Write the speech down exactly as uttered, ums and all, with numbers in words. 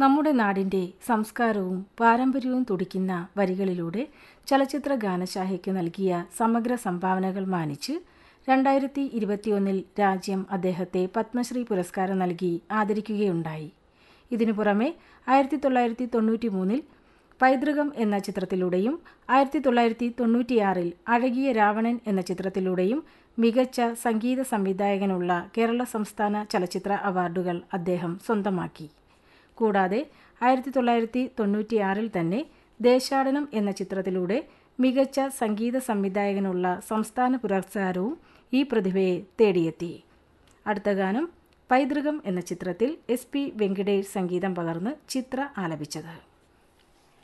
നമ്മുടെ നാടിൻ്റെ സംസ്കാരവും പാരമ്പര്യവും തുടിക്കുന്ന വരികളിലൂടെ ചലച്ചിത്ര ഗാനശാഖയ്ക്ക് നൽകിയ സമഗ്ര സംഭാവനകൾ മാനിച്ച് രണ്ടായിരത്തി ഇരുപത്തിയൊന്നിൽ രാജ്യം അദ്ദേഹത്തെ പത്മശ്രീ പുരസ്കാരം നൽകി ആദരിക്കുകയുണ്ടായി. ഇതിനു പുറമെ ആയിരത്തി തൊള്ളായിരത്തി തൊണ്ണൂറ്റി മൂന്നിൽ പൈതൃകം എന്ന ചിത്രത്തിലൂടെയും ആയിരത്തി തൊള്ളായിരത്തി തൊണ്ണൂറ്റിയാറിൽ അഴകിയ രാവണൻ എന്ന ചിത്രത്തിലൂടെയും മികച്ച സംഗീത സംവിധായകനുള്ള കേരള സംസ്ഥാന ചലച്ചിത്ര അവാർഡുകൾ അദ്ദേഹം സ്വന്തമാക്കി. കൂടാതെ ആയിരത്തി തൊള്ളായിരത്തി തൊണ്ണൂറ്റിയാറിൽ തന്നെ ദേശാടനം എന്ന ചിത്രത്തിലൂടെ മികച്ച സംഗീത സംവിധായകനുള്ള സംസ്ഥാന പുരസ്കാരവും ഈ പ്രതിഭയെ തേടിയെത്തി. അടുത്ത ഗാനം പൈതൃകം എന്ന ചിത്രത്തിൽ എസ് പി വെങ്കിടേഷ് സംഗീതം പകർന്ന് ചിത്ര ആലപിച്ചത്.